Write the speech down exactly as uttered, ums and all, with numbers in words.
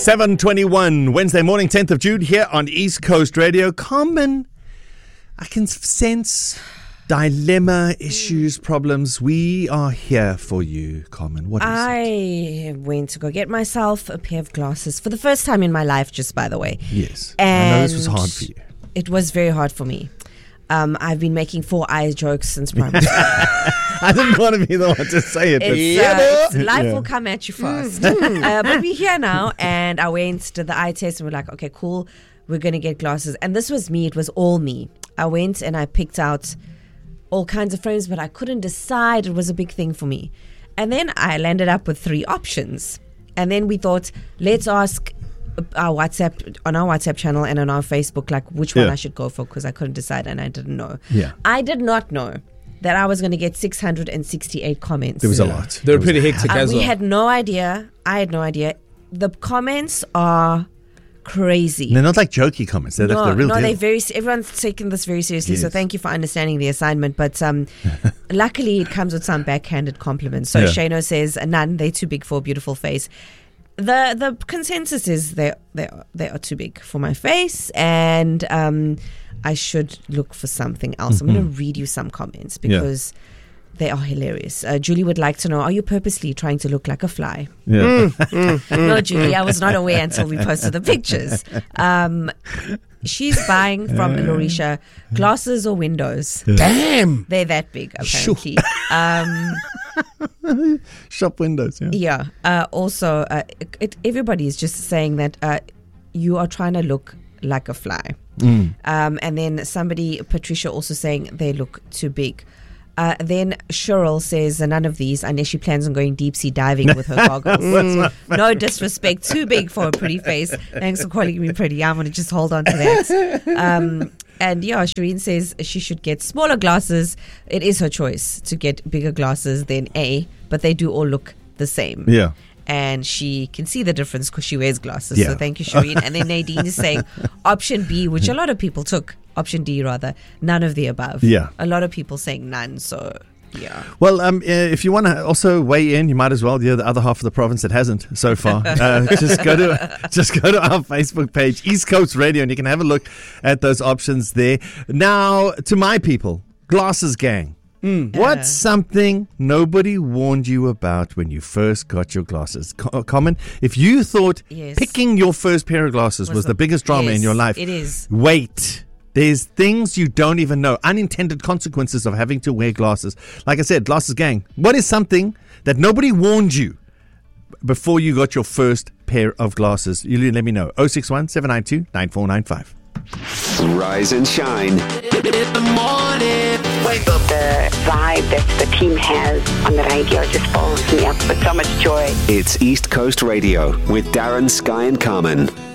seven twenty-one, Wednesday morning, tenth of June, here on East Coast Radio. Carmen, I can sense dilemma, issues, problems. We are here for you, Carmen. What is I it? went to go get myself a pair of glasses for the first time in my life, just by the way. Yes. And I know this was hard for you. It was very hard for me. Um, I've been making four eye jokes since primary school. I didn't want to be the one to say it. But It's, yeah, uh, it's, life yeah. will come at you fast. uh, but we're here now, and I went, did the eye test, and we're like, okay, cool, we're going to get glasses. And this was me. It was all me. I went and I picked out all kinds of frames, but I couldn't decide. It was a big thing for me. And then I landed up with three options. And then we thought, let's ask our WhatsApp, on our WhatsApp channel and on our Facebook, like which one Yeah. I should go for, because I couldn't decide and I didn't know. Yeah. I did not know that I was going to get six hundred sixty-eight comments. There was a lot. They were There was pretty a- hectic Uh, as we well. had no idea. I had no idea. The comments are crazy. They're not like jokey comments. They're no, like the real no, deal. they're very. Everyone's taking this very seriously. So Yes. thank you for understanding the assignment. But um, luckily, it comes with some backhanded compliments. So Yeah. Shano says, "None. They're too big for a beautiful face." The the consensus is they they they are too big for my face, and um, I should look for something else. I'm going to read you some comments because they are hilarious. Uh, Julie would like to know: are you purposely trying to look like a fly? Yeah. No, Julie, I was not aware until we posted the pictures. Um, she's buying from Lorisha glasses or windows. Damn. They're that big, apparently. Um, Shop windows. Yeah. yeah. Uh, also, uh, it, it, everybody is just saying that uh, you are trying to look like a fly. Mm. Um, and then somebody, Patricia, also saying they look too big. Uh, then Cheryl says uh, none of these unless she plans on going deep sea diving with her goggles. Mm, no disrespect, too big for a pretty face. Thanks for calling me pretty. I'm going to just hold on to that. Um, and yeah, Shireen says she should get smaller glasses. It is her choice to get bigger glasses than A, but they do all look the same. Yeah. And she can see the difference because she wears glasses. Yeah. So thank you, Shireen. And then Nadine is saying option B, which a lot of people took. Option D, rather. None of the above. Yeah. A lot of people saying none. So, yeah. Well, um, uh, if you want to also weigh in, you might as well. You're the other half of the province that hasn't so far. Uh, just go to just go to our Facebook page, East Coast Radio, and you can have a look at those options there. Now, to my people, glasses gang. Mm. What's something nobody warned you about when you first got your glasses? Co- Common, if you thought Yes. picking your first pair of glasses was, Was the, the- biggest drama in yes, your life, it is. Wait. There's things you don't even know. Unintended consequences of having to wear glasses. Like I said, glasses gang. What is something that nobody warned you before you got your first pair of glasses? You let me know. oh six one, seven nine two, nine four nine five. Rise and shine. In the morning, wake up. The vibe that the team has on the radio just fills me up with so much joy. It's East Coast Radio with Darren, Sky and Carmen.